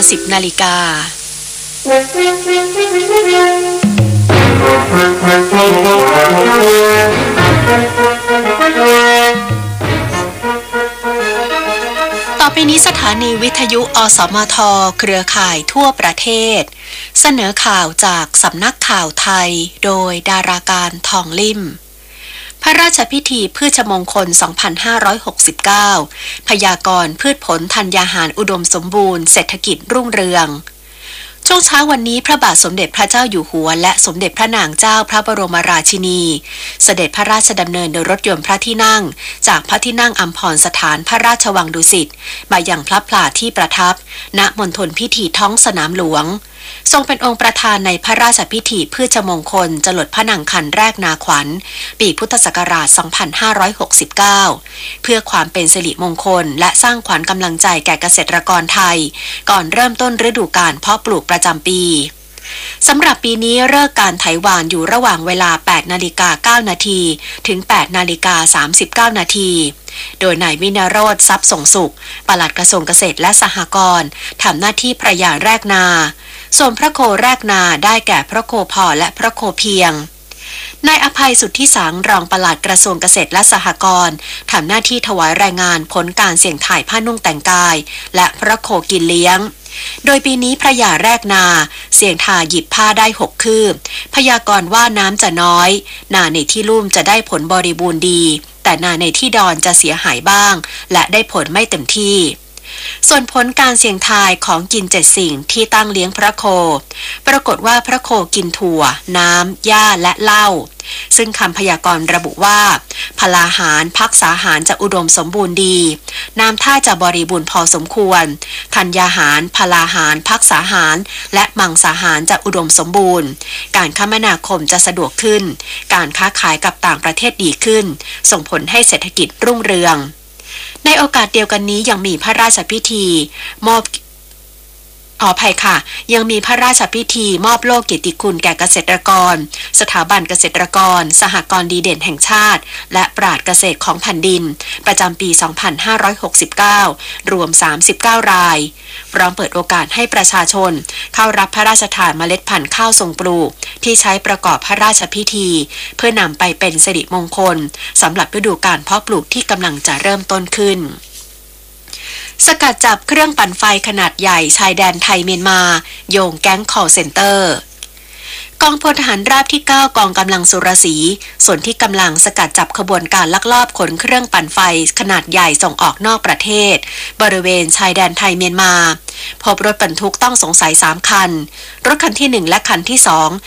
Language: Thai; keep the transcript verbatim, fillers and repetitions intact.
สิบนาฬิกาต่อไปนี้สถานีวิทยุอสมทเครือข่ายทั่วประเทศเสนอข่าวจากสำนักข่าวไทยโดยดาราการทองลิ่มพระราชพิธีพืชมงคล สองพันห้าร้อยหกสิบเก้า พยากรณ์พืชผลธัญญาหารอุดมสมบูรณ์เศรษฐกิจรุ่งเรืองช่วงเช้าวันนี้พระบาทสมเด็จพระเจ้าอยู่หัวและสมเด็จพระนางเจ้าพระบรมราชินีเสด็จพระราชดำเนินโดยรถยนต์พระที่นั่งจากพระที่นั่งอัมพรสถานพระราชวังดุสิตมายังพระพลาที่ประทับณมณฑลพิธีท้องสนามหลวงทรงเป็นองค์ประธานในพระราชพิธีพืชมงคลจรดพระนางคันแรกนาขวัญปีพุทธศักราช สองพันห้าร้อยหกสิบเก้า เพื่อความเป็นสิริมงคลและสร้างขวัญกำลังใจแก่เกษตรกรไทยก่อนเริ่มต้นฤดูกาลเพาะปลูกประจำปีสำหรับปีนี้ฤกษ์การไถหวานอยู่ระหว่างเวลา แปดนาฬิกาเก้านาทีถึง แปดนาฬิกาสามสิบเก้านาทีโดยนายวินโรจน์ทรัพย์ส่งสุขปลัดกระทรวงเกษตรและสหกรณ์ทำหน้าที่พระยาแรกนาส่วนพระโคแรกนาได้แก่พระโคพอและพระโคเพียงนายอภัยสุทธิสังรองปลัดกระทรวงเกษตรและสหกรณ์ทำหน้าที่ถวายรายงานผลการเสี่ยงถ่ายผ้านุ่งแต่งกายและพระโคกินเลี้ยงโดยปีนี้พระยาแรกนาเสี่ยงทายหยิบผ้าได้หกคืบพยากรณ์ว่าน้ำจะน้อยนาในที่ลุ่มจะได้ผลบริบูรณ์ดีแต่นาในที่ดอนจะเสียหายบ้างและได้ผลไม่เต็มที่ส่วนผลการเสี่ยงทายของกินเจ็ดสิ่งที่ตั้งเลี้ยงพระโคปรากฏว่าพระโคกินถั่วน้ำหญ้าและเหล้าซึ่งคำพยากรณ์ระบุว่าพลาหารภักษาหารจะอุดมสมบูรณ์ดีน้ำท่าจะบริบูรณ์พอสมควรธัญญาหารพลาหารภักษาหารและมังสาหารจะอุดมสมบูรณ์การคมนาคมจะสะดวกขึ้นการค้าขายกับต่างประเทศดีขึ้นส่งผลให้เศรษฐกิจรุ่งเรืองในโอกาสเดียวกันนี้ยังมีพระราชพิธีมอบขออภัยค่ะยังมีพระราชพิธีมอบโล่เกียรติคุณแก่เกษตรกรสถาบันเกษตรกรสหกรณ์ดีเด่นแห่งชาติและปราชญ์เกษตรของแผ่นดินประจำปี สองพันห้าร้อยหกสิบเก้า รวมสามสิบเก้ารายพร้อมเปิดโอกาสให้ประชาชนเข้ารับพระราชทานเมล็ดพันธุ์ข้าวทรงปลูกที่ใช้ประกอบพระราชพิธีเพื่อนำไปเป็นสิริมงคลสำหรับฤดูกาลเพาะปลูกที่กำลังจะเริ่มต้นขึ้นสกัดจับเครื่องปั่นไฟขนาดใหญ่ชายแดนไทยเมียนมาโยงแก๊ง call center กองพลทหารราบที่เก้ากองกำลังสุรศรีส่วนที่กำลังสกัดจับขบวนการลักลอบขนเครื่องปั่นไฟขนาดใหญ่ส่งออกนอกประเทศบริเวณชายแดนไทยเมียนมาพบรถบรรทุกต้องสงสัยสามคันรถคันที่หนึ่งและคันที่สอง